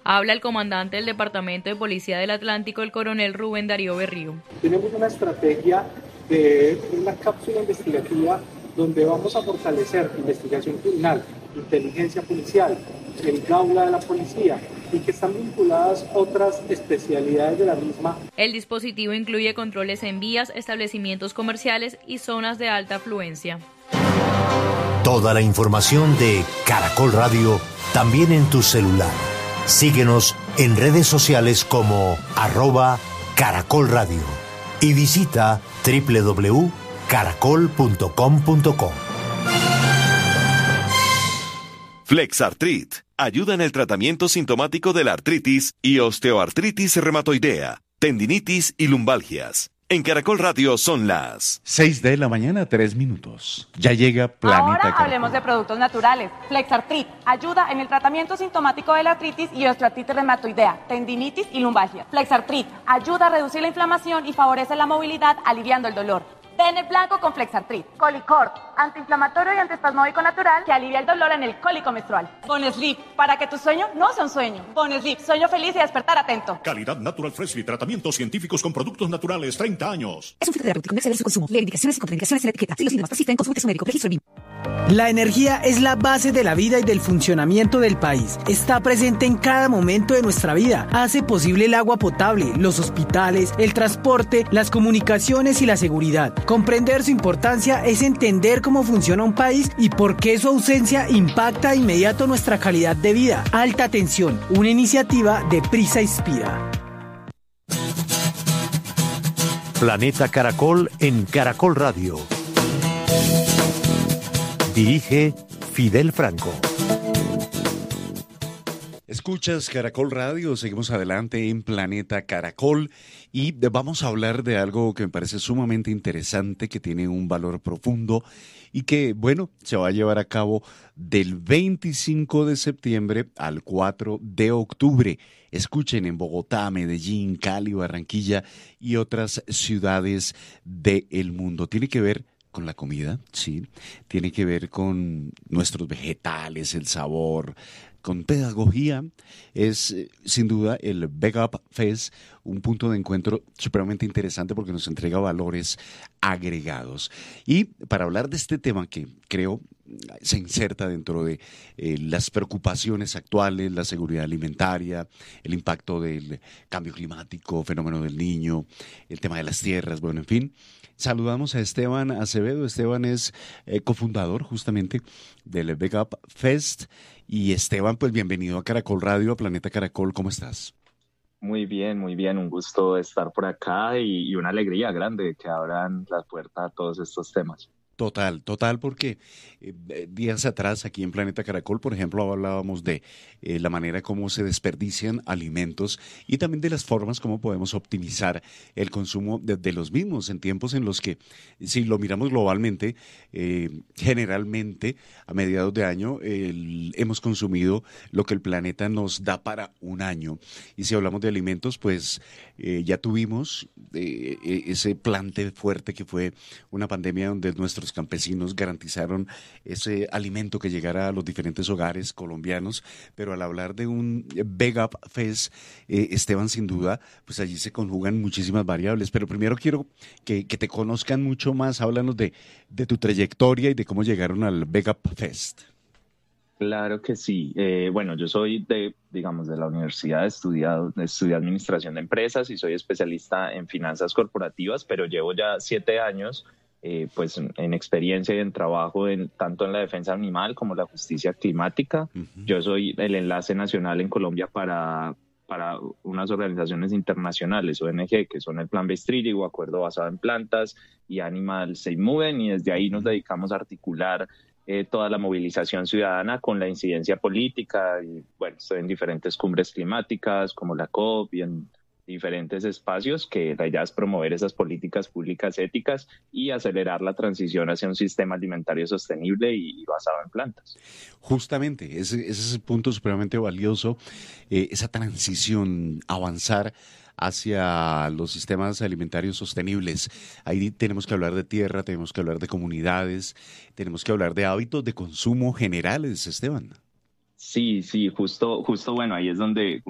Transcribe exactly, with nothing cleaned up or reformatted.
Habla el comandante del Departamento de Policía del Atlántico, el coronel Rubén Darío Berrío. Tenemos una estrategia de una cápsula investigativa donde vamos a fortalecer investigación criminal, inteligencia policial, el Gaula de la policía y que están vinculadas otras especialidades de la misma. El dispositivo incluye controles en vías, establecimientos comerciales y zonas de alta afluencia. Toda la información de Caracol Radio también en tu celular. Síguenos en redes sociales como arroba Caracol Radio y visita doble u doble u doble u punto caracol punto com punto co. Flexartrit ayuda en el tratamiento sintomático de la artritis y osteoartritis reumatoidea, tendinitis y lumbalgias. En Caracol Radio son las seis de la mañana, tres minutos. Ya llega Planeta Ahora Caracol. hablemos de productos naturales. Flexartrit ayuda en el tratamiento sintomático de la artritis y osteoartritis reumatoidea, tendinitis y lumbalgia. Flexartrit ayuda a reducir la inflamación y favorece la movilidad, aliviando el dolor. Tener blanco con Flexartrit. Colicort, antiinflamatorio y antiespasmódico natural que alivia el dolor en el cólico menstrual. Bonesleep, para que tu sueño no sea un sueño. Bonesleep, sueño feliz y despertar atento. Calidad Natural Freshly, tratamientos científicos con productos naturales, treinta años. Es un fitoterapéutico, no exceder su consumo. Lee indicaciones y contraindicaciones en la etiqueta. Si los síntomas persisten, consulte a su médico. Registro BIM. La energía es la base de la vida y del funcionamiento del país. Está presente en cada momento de nuestra vida. Hace posible el agua potable, los hospitales, el transporte, las comunicaciones y la seguridad. Comprender su importancia es entender cómo funciona un país y por qué su ausencia impacta de inmediato nuestra calidad de vida. Alta Tensión, una iniciativa de Prisa Inspira. Planeta Caracol en Caracol Radio. Dirige Fidel Franco. Escuchas Caracol Radio, seguimos adelante en Planeta Caracol y vamos a hablar de algo que me parece sumamente interesante, que tiene un valor profundo y que, bueno, se va a llevar a cabo del veinticinco de septiembre al cuatro de octubre. Escuchen, en Bogotá, Medellín, Cali, Barranquilla y otras ciudades del mundo. Tiene que ver con la comida, sí, tiene que ver con nuestros vegetales, el sabor, con pedagogía. Es eh, sin duda el Veg Up Fest, un punto de encuentro supremamente interesante porque nos entrega valores agregados. Y para hablar de este tema que creo se inserta dentro de eh, las preocupaciones actuales, la seguridad alimentaria, el impacto del cambio climático, fenómeno del niño, el tema de las tierras, bueno, en fin. Saludamos a Esteban Acevedo. Esteban es eh, cofundador justamente del Veg Up Fest. Y Esteban, pues bienvenido a Caracol Radio, a Planeta Caracol. ¿Cómo estás? Muy bien, muy bien. Un gusto estar por acá y, y una alegría grande que abran la puerta a todos estos temas. Total, total, porque eh, días atrás aquí en Planeta Caracol, por ejemplo, hablábamos de eh, la manera como se desperdician alimentos y también de las formas como podemos optimizar el consumo de, de los mismos en tiempos en los que, si lo miramos globalmente, eh, generalmente a mediados de año el, hemos consumido lo que el planeta nos da para un año. Y si hablamos de alimentos, pues eh, ya tuvimos eh, ese plante fuerte que fue una pandemia donde nuestros campesinos garantizaron ese alimento que llegara a los diferentes hogares colombianos, pero al hablar de un Veg Up Fest, eh, Esteban, sin duda, pues allí se conjugan muchísimas variables, pero primero quiero que, que te conozcan mucho más. Háblanos de, de tu trayectoria y de cómo llegaron al Veg Up Fest. Claro que sí. Eh, bueno, yo soy de, digamos, de la universidad, he estudiado, estudié administración de empresas y soy especialista en finanzas corporativas, pero llevo ya siete años Eh, pues en, en experiencia y en trabajo en, tanto en la defensa animal como la justicia climática. Uh-huh. Yo soy el enlace nacional en Colombia para, para unas organizaciones internacionales, O N G, que son el Plan Based Treaty o Acuerdo Basado en Plantas y Animal Safe Movement, y desde ahí nos dedicamos a articular eh, toda la movilización ciudadana con la incidencia política. Y bueno, estoy en diferentes cumbres climáticas como la COP y en diferentes espacios, que la idea es promover esas políticas públicas éticas y acelerar la transición hacia un sistema alimentario sostenible y basado en plantas. Justamente, ese, ese es el punto supremamente valioso, eh, esa transición, avanzar hacia los sistemas alimentarios sostenibles. Ahí tenemos que hablar de tierra, tenemos que hablar de comunidades, tenemos que hablar de hábitos de consumo generales, Esteban. Sí, sí, justo, justo, bueno, ahí es donde